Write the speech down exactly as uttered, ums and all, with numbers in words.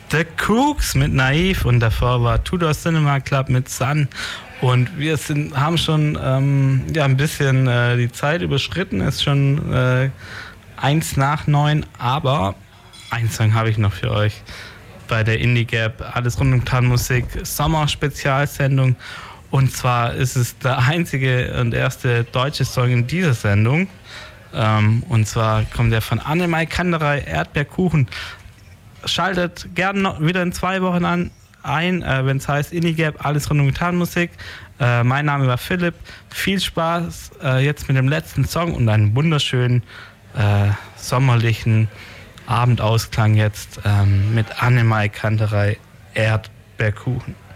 The Kooks mit Naiv und davor war Tudor Cinema Club mit Sun. Und wir sind, haben schon ähm, ja, ein bisschen äh, die Zeit überschritten, ist schon äh, eins nach neun, aber einen Song habe ich noch für euch bei der Indie Gap, alles rund um Tarnmusik, Sommer-Spezialsendung. Und zwar ist es der einzige und erste deutsche Song in dieser Sendung. Ähm, und zwar kommt der von Annemai Kanterei, Erdbeerkuchen. Schaltet gerne noch wieder in zwei Wochen an. ein, äh, wenn es heißt Indie Gap, alles rund um Gitarrenmusik. Äh, mein Name war Philipp. Viel Spaß äh, jetzt mit dem letzten Song und einen wunderschönen äh, sommerlichen Abendausklang jetzt ähm, mit Annemai Kanterei, Erdbeerkuchen.